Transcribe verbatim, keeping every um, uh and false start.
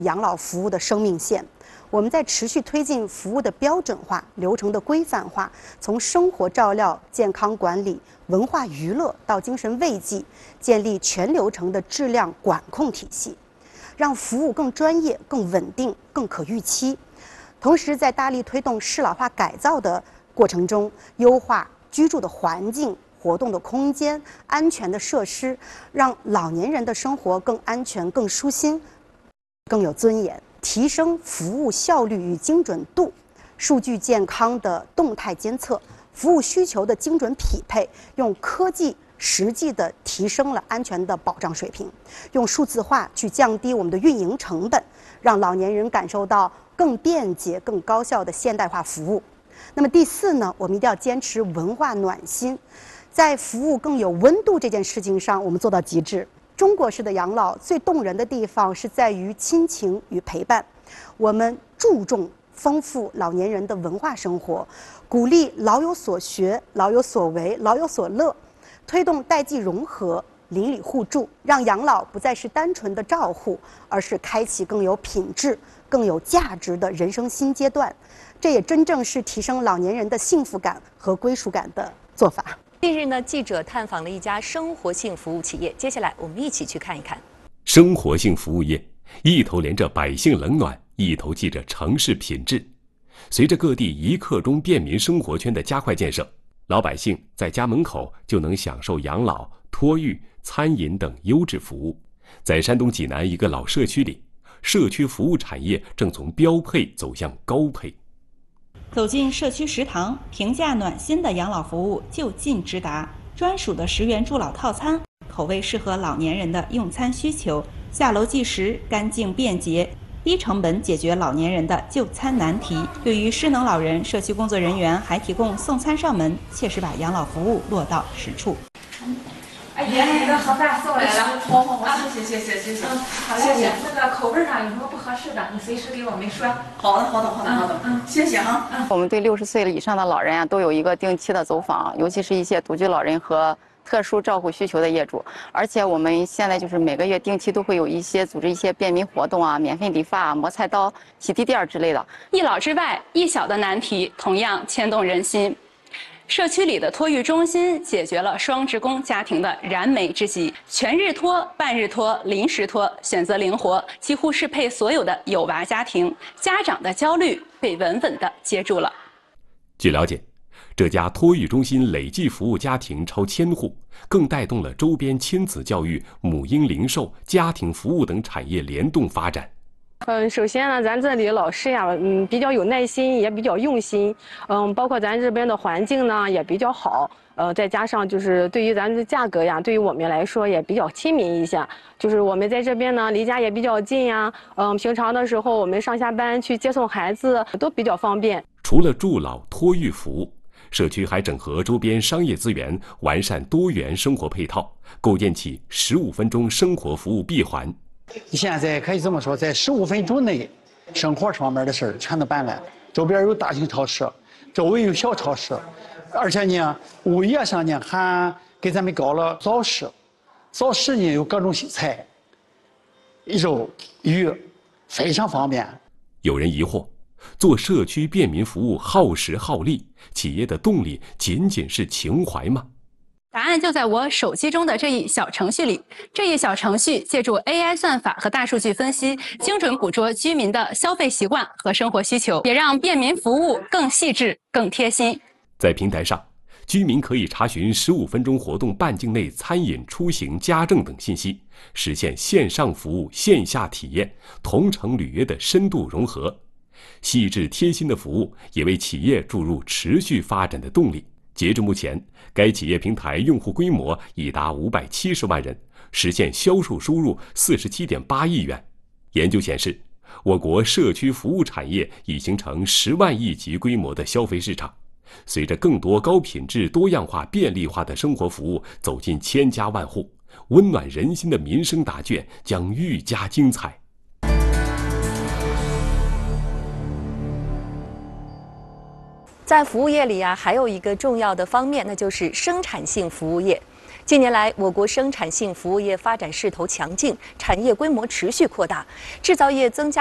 养老服务的生命线。我们在持续推进服务的标准化、流程的规范化，从生活照料、健康管理、文化娱乐到精神慰藉，建立全流程的质量管控体系，让服务更专业、更稳定、更可预期。同时，在大力推动适老化改造的过程中，优化居住的环境、活动的空间、安全的设施，让老年人的生活更安全、更舒心、更有尊严。提升服务效率与精准度，数据健康的动态监测，服务需求的精准匹配，用科技实际的提升了安全的保障水平，用数字化去降低我们的运营成本，让老年人感受到更便捷、更高效的现代化服务。那么第四呢，我们一定要坚持文化暖心，在服务更有温度这件事情上，我们做到极致。中国式的养老最动人的地方是在于亲情与陪伴，我们注重丰富老年人的文化生活，鼓励老有所学、老有所为、老有所乐，推动代际融合、邻里互助，让养老不再是单纯的照护，而是开启更有品质、更有价值的人生新阶段。这也真正是提升老年人的幸福感和归属感的做法。 近日呢，记者探访了一家生活性服务企业，接下来我们一起去看一看。 生活性服务业一头连着百姓冷暖，一头系着城市品质。随着各地一刻钟便民生活圈的加快建设，老百姓在家门口就能享受养老、托育、餐饮等优质服务。在山东济南一个老社区里，社区服务产业正从标配走向高配。 走进社区食堂，平价暖心的养老服务就近直达，专属的十元助老套餐，口味适合老年人的用餐需求，下楼即食，干净便捷，低成本解决老年人的就餐难题。对于失能老人，社区工作人员还提供送餐上门，切实把养老服务落到实处。 哎呀，那个盒饭送来了， 好好好，谢谢谢谢谢谢， 嗯，好谢谢。那个口味上有什么不合适的，你随时给我们说。 好的好的好的好的，嗯，谢谢哈。 嗯， 我们对六十岁以上的老人啊，都有一个定期的走访，尤其是一些独居老人和特殊照顾需求的业主。而且我们现在就是每个月定期都会有一些组织一些便民活动啊，免费理发、磨菜刀、洗地垫之类的。 一老之外，一小的难题同样牵动人心。社区里的托育中心解决了双职工家庭的燃眉之急，全日托、半日托、临时托，选择灵活，几乎适配所有的有娃家庭，家长的焦虑被稳稳地接住了。 据了解，这家托育中心累计服务家庭超千户，更带动了周边亲子教育、母婴零售、家庭服务等产业联动发展。 嗯，首先呢，咱这里老师呀，嗯，比较有耐心，也比较用心，嗯，包括咱这边的环境呢也比较好，呃，再加上就是对于咱的价格呀，对于我们来说也比较亲民一些，就是我们在这边呢离家也比较近呀，嗯，平常的时候我们上下班去接送孩子都比较方便。 除了助老托育服务，社区还整合周边商业资源，完善多元生活配套，构建起十五分钟生活服务闭环。 现在可以这么说，在十五分钟内，生活上面的事儿全都办了。周边有大型超市，周围有小超市，而且呢，物业上呢还给咱们搞了早市，早市呢有各种菜、肉、鱼，非常方便。 有人疑惑，做社区便民服务耗时耗力，企业的动力仅仅是情怀吗？ 答案就在我手机中的这一小程序里。这一小程序借助 A I 算法和大数据分析，精准捕捉居民的消费习惯和生活需求，也让便民服务更细致、更贴心。 在平台上，居民可以查询十五分钟活动半径内餐饮、出行、家政等信息，实现线上服务、线下体验、同城履约的深度融合。细致贴心的服务也为企业注入持续发展的动力。截至目前，该企业平台用户规模已达五百七十万人，实现销售收入四十七点八亿元。研究显示，我国社区服务产业已形成十万亿级规模的消费市场。随着更多高品质、多样化、便利化的生活服务走进千家万户，温暖人心的民生答卷将愈加精彩。 在服务业里啊，还有一个重要的方面，那就是生产性服务业。 近年来，我国生产性服务业发展势头强劲，产业规模持续扩大，制造业增加